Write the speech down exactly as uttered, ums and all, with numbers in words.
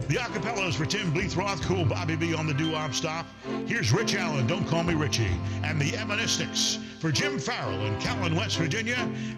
The acapellas for Tim Bleethroth, Cool Bobby B on the doo-wop stop. Here's Rich Allen, Don't Call Me Richie. And the Eministics for Jim Farrell in Callan, West Virginia.